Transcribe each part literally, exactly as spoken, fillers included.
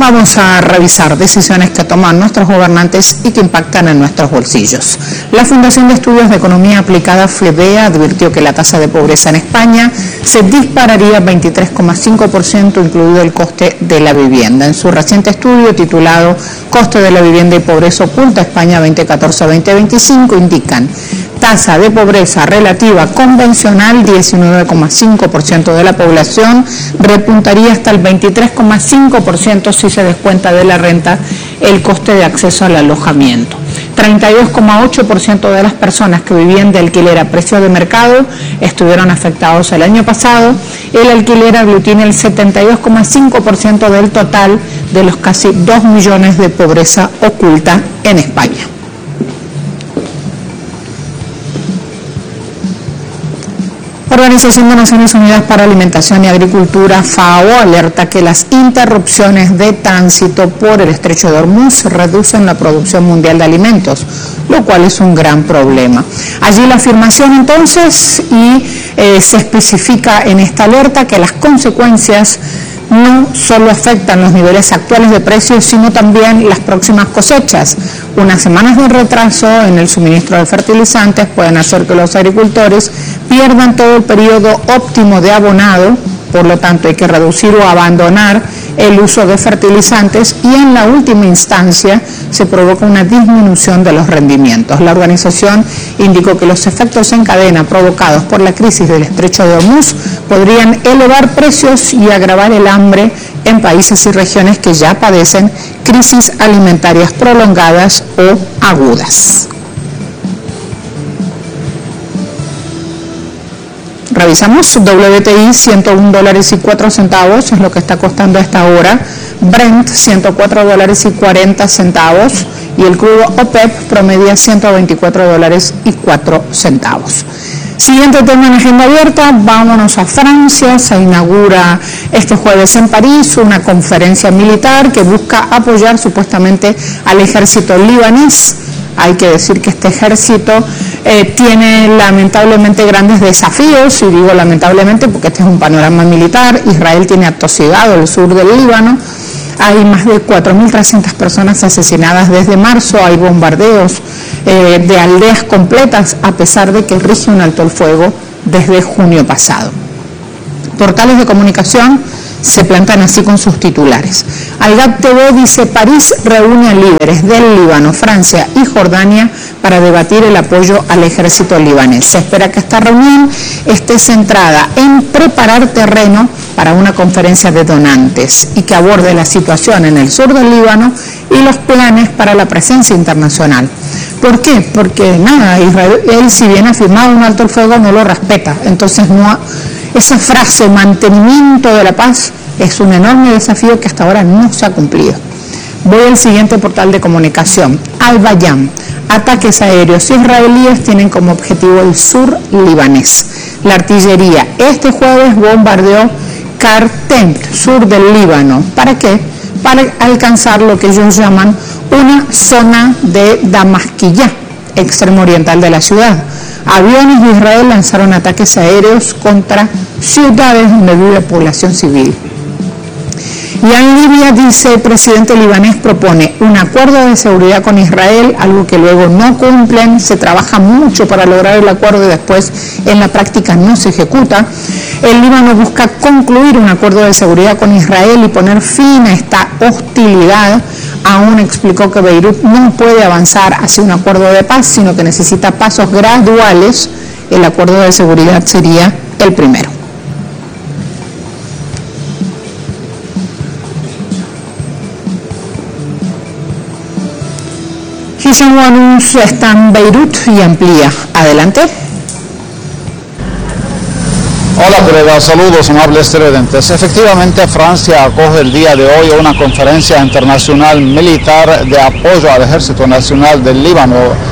Vamos a revisar decisiones que toman nuestros gobernantes y que impactan en nuestros bolsillos. La Fundación de Estudios de Economía Aplicada, FLEBEA, advirtió que la tasa de pobreza en España se dispararía veintitrés coma cinco por ciento, incluido el coste de la vivienda. En su reciente estudio titulado Coste de la vivienda y pobreza oculta España veinte catorce a veinte veinticinco, indican tasa de pobreza relativa convencional diecinueve coma cinco por ciento de la población, repuntaría hasta el veintitrés coma cinco por ciento si se descuenta de la renta el coste de acceso al alojamiento. treinta y dos coma ocho por ciento de las personas que vivían de alquiler a precio de mercado estuvieron afectados el año pasado. El alquiler aglutina el setenta y dos coma cinco por ciento del total de los casi dos millones de pobreza oculta en España. Organización de Naciones Unidas para Alimentación y Agricultura, FAO, alerta que las interrupciones de tránsito por el estrecho de Hormuz reducen la producción mundial de alimentos, lo cual es un gran problema. Allí la afirmación entonces, y eh, se especifica en esta alerta que las consecuencias no solo afectan los niveles actuales de precios, sino también las próximas cosechas. Unas semanas de retraso en el suministro de fertilizantes pueden hacer que los agricultores pierdan todo el periodo óptimo de abonado, por lo tanto hay que reducir o abandonar el uso de fertilizantes y en la última instancia se provoca una disminución de los rendimientos. La organización indicó que los efectos en cadena provocados por la crisis del estrecho de Hormuz podrían elevar precios y agravar el hambre en países y regiones que ya padecen crisis alimentarias prolongadas o agudas. Revisamos W T I, ciento un dólares y cuatro centavos, es lo que está costando a esta hora. Brent, ciento cuatro dólares y cuarenta centavos. Y el crudo OPEP promedia ciento veinticuatro dólares y cuatro centavos. Siguiente tema en agenda abierta, vámonos a Francia. Se inaugura este jueves en París una conferencia militar que busca apoyar supuestamente al ejército libanés. Hay que decir que este ejército eh, tiene lamentablemente grandes desafíos, y digo lamentablemente porque este es un panorama militar. Israel tiene atosigado el sur del Líbano. Hay más de cuatro mil trescientas personas asesinadas desde marzo, hay bombardeos eh, de aldeas completas, a pesar de que rige un alto el fuego desde junio pasado. Portales de comunicación se plantan así con sus titulares. Al-Gab T V dice: París reúne a líderes del Líbano, Francia y Jordania para debatir el apoyo al ejército libanés. Se espera que esta reunión esté centrada en preparar terreno para una conferencia de donantes y que aborde la situación en el sur del Líbano y los planes para la presencia internacional. ¿Por qué? Porque nada, Israel, si bien ha firmado un alto el fuego, no lo respeta. Entonces no ha, esa frase, mantenimiento de la paz, es un enorme desafío que hasta ahora no se ha cumplido. Voy al siguiente portal de comunicación. Al-Bayam. Ataques aéreos israelíes tienen como objetivo el sur libanés. La artillería este jueves bombardeó Kartem, sur del Líbano. ¿Para qué? Para alcanzar lo que ellos llaman una zona de Damasquilla, extremo oriental de la ciudad. Aviones de Israel lanzaron ataques aéreos contra ciudades donde vive población civil. Y en Libia, dice el presidente libanés, propone un acuerdo de seguridad con Israel, algo que luego no cumplen. Se trabaja mucho para lograr el acuerdo y después en la práctica no se ejecuta. El Líbano busca concluir un acuerdo de seguridad con Israel y poner fin a esta hostilidad. Aún explicó que Beirut no puede avanzar hacia un acuerdo de paz, sino que necesita pasos graduales. El acuerdo de seguridad sería el primero. Hisham Wanus está en Beirut y amplía. Adelante. Hola colega, saludos amables televidentes. Efectivamente, Francia acoge el día de hoy una conferencia internacional militar de apoyo al Ejército Nacional del Líbano,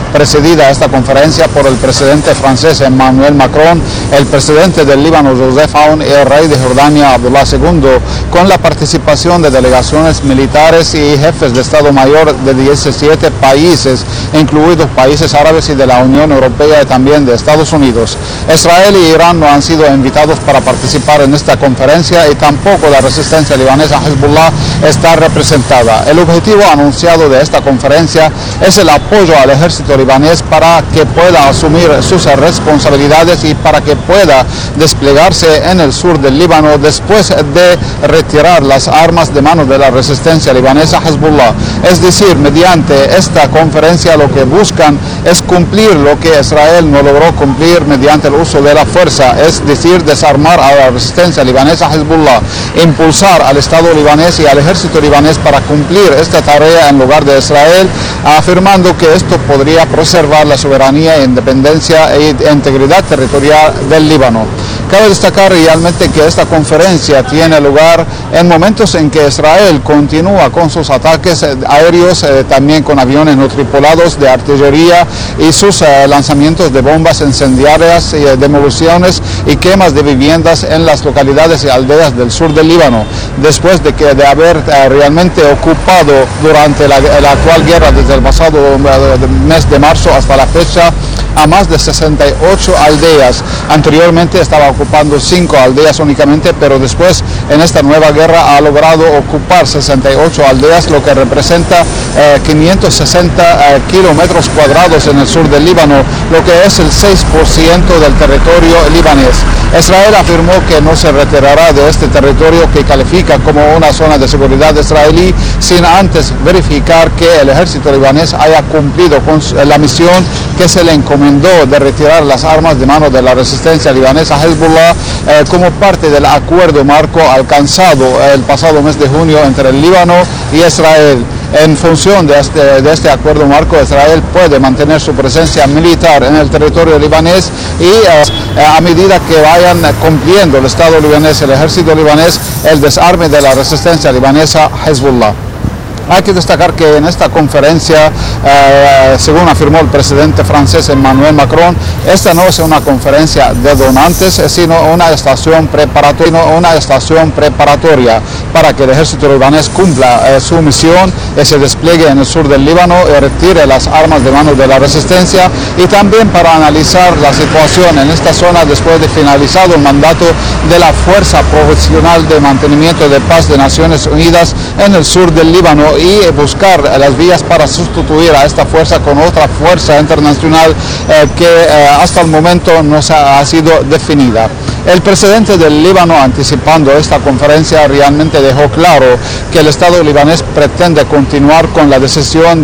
precedida esta conferencia por el presidente francés Emmanuel Macron, el presidente del Líbano Joseph Aoun y el rey de Jordania Abdullah segundo, con la participación de delegaciones militares y jefes de Estado Mayor de diecisiete países, incluidos países árabes y de la Unión Europea y también de Estados Unidos. Israel y Irán no han sido invitados para participar en esta conferencia y tampoco la resistencia libanesa Hezbollah está representada. El objetivo anunciado de esta conferencia es el apoyo al ejército libanés para que pueda asumir sus responsabilidades y para que pueda desplegarse en el sur del Líbano después de retirar las armas de manos de la resistencia libanesa Hezbollah. Es decir, mediante esta conferencia lo que buscan es cumplir lo que Israel no logró cumplir mediante el uso de la fuerza, es decir, desarmar a la resistencia libanesa Hezbollah, impulsar al Estado libanés y al ejército libanés para cumplir esta tarea en lugar de Israel, afirmando que esto podría preservar la soberanía, independencia e integridad territorial del Líbano. Cabe destacar realmente que esta conferencia tiene lugar en momentos en que Israel continúa con sus ataques aéreos, eh, también con aviones no tripulados de artillería y sus eh, lanzamientos de bombas incendiarias, eh, demoliciones y quemas de viviendas en las localidades y aldeas del sur del Líbano, después de, que, de haber eh, realmente ocupado durante la, la actual guerra desde el pasado eh, mes de marzo hasta la fecha a más de sesenta y ocho aldeas. Anteriormente estaba ocupando cinco aldeas únicamente, pero después en esta nueva guerra ha logrado ocupar sesenta y ocho aldeas, lo que representa eh, quinientos sesenta eh, kilómetros cuadrados en el sur del Líbano, lo que es el seis por ciento del territorio libanés. Israel afirmó que no se retirará de este territorio que califica como una zona de seguridad israelí sin antes verificar que el ejército libanés haya cumplido con la misión que se le encomendó de retirar las armas de manos de la resistencia libanesa Hezbollah eh, como parte del acuerdo marco alcanzado el pasado mes de junio entre el Líbano y Israel. En función de este, de este acuerdo marco, Israel puede mantener su presencia militar en el territorio libanés y eh, a medida que vayan cumpliendo el Estado libanés, el ejército libanés, el desarme de la resistencia libanesa Hezbollah. Hay que destacar que en esta conferencia, eh, según afirmó el presidente francés Emmanuel Macron, esta no es una conferencia de donantes, sino una estación preparatoria, una estación preparatoria para que el ejército libanés cumpla eh, su misión y se despliegue en el sur del Líbano y retire las armas de manos de la resistencia, y también para analizar la situación en esta zona después de finalizado el mandato de la Fuerza Profesional de Mantenimiento de Paz de Naciones Unidas en el sur del Líbano y buscar las vías para sustituir a esta fuerza con otra fuerza internacional eh, que eh, hasta el momento no se ha, ha sido definida. El presidente del Líbano, anticipando esta conferencia, realmente dejó claro que el Estado libanés pretende continuar con la decisión